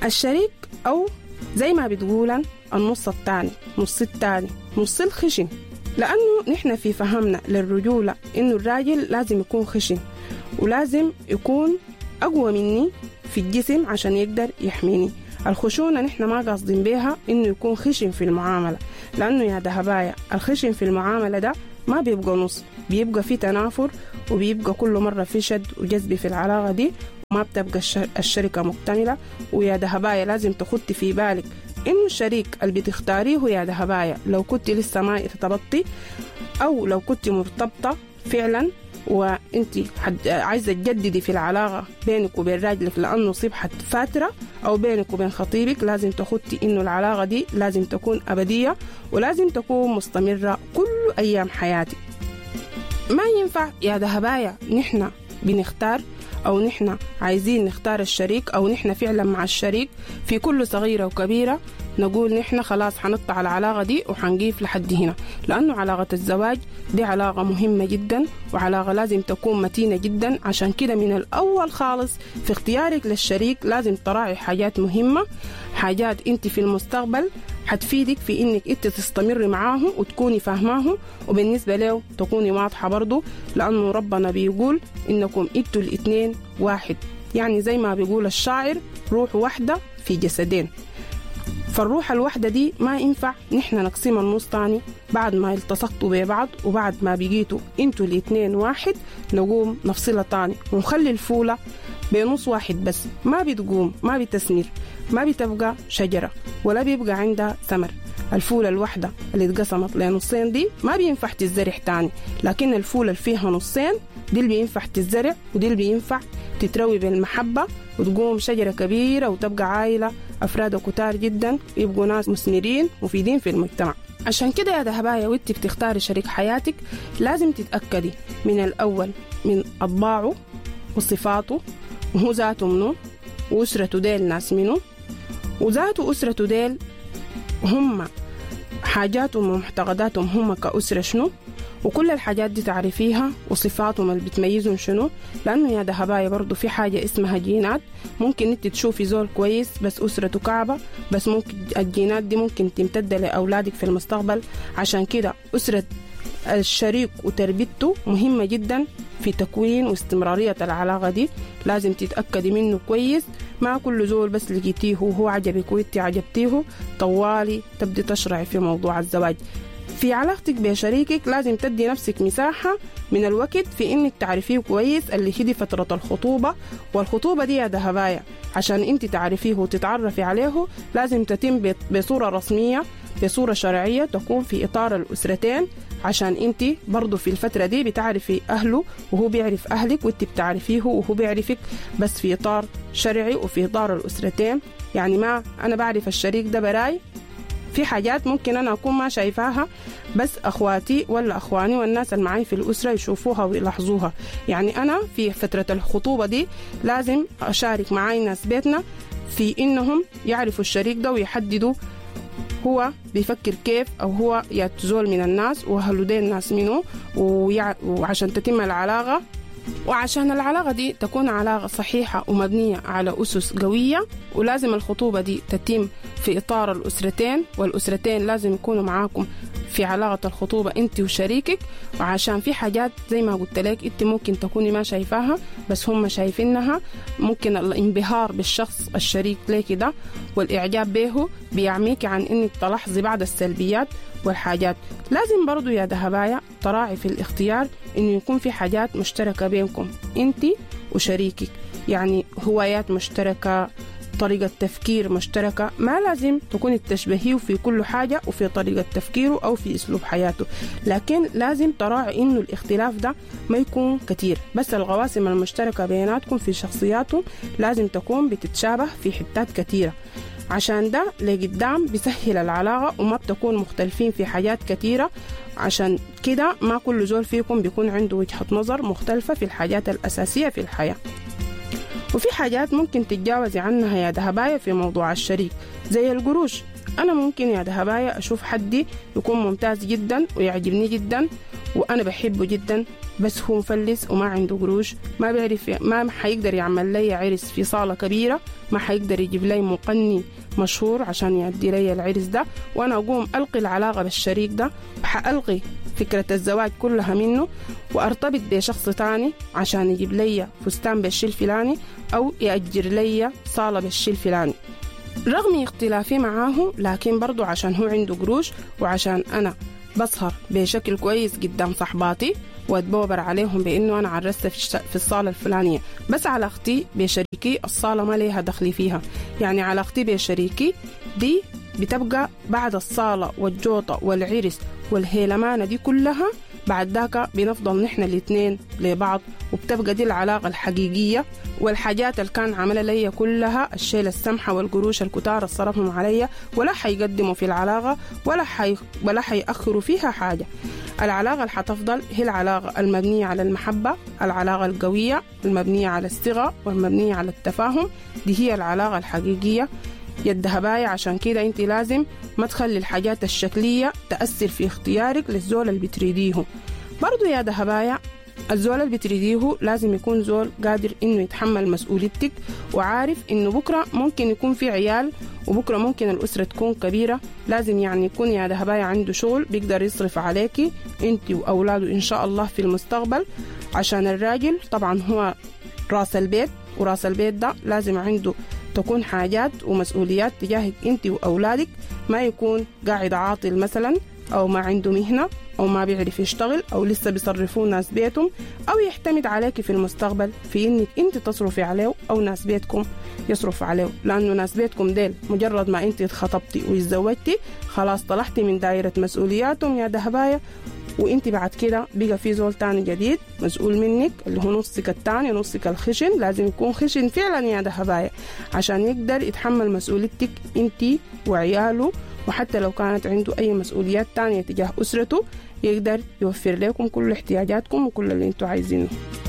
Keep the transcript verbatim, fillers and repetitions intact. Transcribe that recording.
الشريك أو زي ما بتقولن النص التاني، نص التاني، نص الخشن، لأنه نحن في فهمنا للرجولة إنه الراجل لازم يكون خشن ولازم يكون أقوى مني في الجسم عشان يقدر يحميني. الخشونة نحن ما قاصدين بيها إنه يكون خشن في المعاملة، لأنه يا دهبايا الخشن في المعاملة ده ما بيبقى نص، بيبقى في تنافر وبيبقى كل مرة في شد وجذب في العلاقة دي وما بتبقى الشركة مكتملة. ويا دهبايا لازم تخطي في بالك إنه الشريك اللي بتختاريه يا دهبايا لو كنت لسه ما ارتبطتي أو لو كنت مرتبطة فعلا وانت عايزة تجددي في العلاقة بينك وبين راجلك لأنه صبحت فاترة أو بينك وبين خطيبك، لازم تخطي إنه العلاقة دي لازم تكون أبدية ولازم تكون مستمرة كل أيام حياتك. ما ينفع يا دهبايا نحن بنختار أو نحن عايزين نختار الشريك أو نحن فعلا مع الشريك في كل صغيرة وكبيرة نقول نحن خلاص حنقطع العلاقة دي وحنقيف لحد هنا، لأنه علاقة الزواج دي علاقة مهمة جدا وعلاقة لازم تكون متينة جدا. عشان كده من الأول خالص في اختيارك للشريك لازم تراعي حاجات مهمة، حاجات انت في المستقبل حتفيدك في انك انت تستمر معاه وتكوني فاهماه، وبالنسبة له تكوني واضحة برضو، لأنه ربنا بيقول إنكم انتوا الاثنين واحد، يعني زي ما بيقول الشاعر روح واحدة في جسدين. فالروح الوحدة دي ما ينفع نحن نقسم النص تاني بعد ما التصقتوا ببعض وبعد ما بقيتوا انتوا الاثنين واحد نقوم نفصلها تاني ونخلي الفولة بنص واحد بس، ما بتقوم، ما بتسمر، ما بتبقى شجرة ولا بيبقى عندها ثمر. الفولة الوحدة اللي اتقسمت لنصين دي ما بينفع تزرع تاني، لكن الفولة اللي فيها نصين دي اللي بينفع تزرع ودي اللي بينفع تتروي بالمحبة وتقوم شجرة كبيرة وتبقى عائلة أفراد كتار جدا يبقوا ناس مثمرين مفيدين في المجتمع. عشان كده يا دهبايا وانت بتختاري شريك حياتك لازم تتأكدي من الأول من أطباعه وصفاته وهو ذاته منه وأسرته ديل ناس منه وذاته أسرته ديل هم حاجاتهم ومعتقداتهم هم كأسرة شنو، وكل الحاجات دي تعرفيها وصفاتهم اللي بتميزهم شنو. لأنه يا دهبايا برضو في حاجة اسمها جينات، ممكن انت تشوفي زول كويس بس أسرته كعبة، بس ممكن الجينات دي ممكن تمتد لأولادك في المستقبل. عشان كده أسرة الشريك وتربيته مهمة جدا في تكوين واستمرارية العلاقة دي، لازم تتأكدي منه كويس. ما كل زول بس لقيتيه وهو عجبك وانت عجبتيه طوالي تبدي تشرعي في موضوع الزواج. في علاقتك بشريكك لازم تدي نفسك مساحة من الوقت في انك تعرفيه كويس، اللي هي فترة الخطوبة. والخطوبة دي يا دهبايا عشان انت تعرفيه وتتعرفي عليه لازم تتم بصورة رسمية بصورة شرعية تكون في إطار الأسرتين، عشان انت برضو في الفترة دي بتعرفي أهله وهو بيعرف أهلك وانت بتعرفيه وهو بيعرفك، بس في إطار شرعي وفي إطار الأسرتين. يعني ما أنا بعرف الشريك ده براي، في حاجات ممكن أنا أكون ما شايفاها بس أخواتي ولا أخواني والناس اللي معي في الأسرة يشوفوها ويلاحظوها. يعني أنا في فترة الخطوبة دي لازم أشارك معاي ناس بيتنا في إنهم يعرفوا الشريك ده ويحددوا هو بيفكر كيف أو هو يتزول من الناس وأهله دين الناس منه، وعشان تتم العلاقة وعشان العلاقة دي تكون علاقة صحيحة ومبنية على أسس قوية. ولازم الخطوبة دي تتم في إطار الأسرتين، والأسرتين لازم يكونوا معاكم في علاقة الخطوبة انت وشريكك. وعشان في حاجات زي ما قلت لك انت ممكن تكوني ما شايفاها بس هم شايفينها، ممكن الانبهار بالشخص الشريك لك ده والإعجاب به بيعميك عن انك تلاحظي بعض السلبيات والحاجات. لازم برضو يا دهبايا تراعي في الاختيار انه يكون في حاجات مشتركة بينكم انت وشريكك، يعني هوايات مشتركة، طريقة تفكير مشتركة. ما لازم تكون تشبهيه في كل حاجة وفي طريقة تفكيره أو في أسلوب حياته، لكن لازم تراعي إنه الاختلاف ده ما يكون كتير، بس القواسم المشتركة بيناتكم في شخصياتهم لازم تكون بتتشابه في حتات كتيرة، عشان ده لقدام بيسهل العلاقة وما بتكون مختلفين في حاجات كتيرة. عشان كده ما كل زول فيكم بيكون عنده وجهة نظر مختلفة في الحاجات الأساسية في الحياة. وفي حاجات ممكن تتجاوزي عنها يا دهبايا في موضوع الشريك زي القروش أنا ممكن يا دهبايا أشوف حدي يكون ممتاز جدا ويعجبني جدا وأنا بحبه جدا، بس هو مفلس وما عنده قروش، ما بيعرف، ما حيقدر يعمل لي عرس في صالة كبيرة، ما حيقدر يجيب لي مقني مشهور عشان يؤدي لي العرس ده، وأنا أقوم ألقي العلاقة بالشريك ده، حألقي فكرة الزواج كلها منه وأرتبط بشخص تاني عشان يجيب لي فستان بالشي الفلاني أو يأجر لي صالة بالشي الفلاني. رغم اختلافي معاه لكن برضو عشان هو عنده قروش وعشان أنا بسهر بشكل كويس قدام صحباتي واتبوبر عليهم بأنه أنا عرست في الصالة الفلانية، بس علاقتي بشريكي الصالة ما ليها دخلي فيها. يعني علاقتي بشريكي دي بتبقى بعد الصالة والجوطة والعرس والهيلمانة دي كلها، بعد ذاك بنفضل نحن الاثنين لبعض، وبتبقى دي العلاقة الحقيقية. والحاجات اللي كان عملها لي كلها الشيل السمحة والقروش الكتار صرفهم علي ولا حيقدموا في العلاقة ولا حي ولا حيأخروا فيها حاجة. العلاقة اللي حتفضل هي العلاقة المبنية على المحبة، العلاقة القوية المبنية على الثقة والمبنية على التفاهم، دي هي العلاقة الحقيقية يا الدهباية. عشان كده انت لازم ما تخلي الحاجات الشكلية تأثر في اختيارك للزول اللي بتريديه. برضو يا دهباية الزول اللي بتريديه لازم يكون زول قادر انه يتحمل مسؤوليتك وعارف انه بكرة ممكن يكون في عيال وبكرة ممكن الأسرة تكون كبيرة. لازم يعني يكون يا دهباية عنده شغل بيقدر يصرف عليكي انت وأولاده إن شاء الله في المستقبل، عشان الراجل طبعا هو راس البيت، وراس البيت ده لازم عنده تكون حاجات ومسؤوليات تجاهك انت وأولادك، ما يكون قاعد عاطل مثلا أو ما عنده مهنة أو ما بيعرف يشتغل أو لسه بيصرفوا ناس بيتهم، أو يعتمد عليك في المستقبل في إنك أنت تصرفي عليه أو ناس بيتكم يصرف عليه. لأنه ناس بيتكم ديل مجرد ما أنت اتخطبتي ويتزوجتي خلاص طلعتي من دائرة مسؤولياتهم يا دهباية، وانت بعد كده بقى في زول تاني جديد مسؤول منك اللي هو نصك التاني، نصك الخشن. لازم يكون خشن فعلا يا دهباية عشان يقدر يتحمل مسؤوليتك انت وعياله، وحتى لو كانت عنده أي مسؤوليات تانية تجاه أسرته يقدر يوفر لكم كل احتياجاتكم وكل اللي انتوا عايزينه.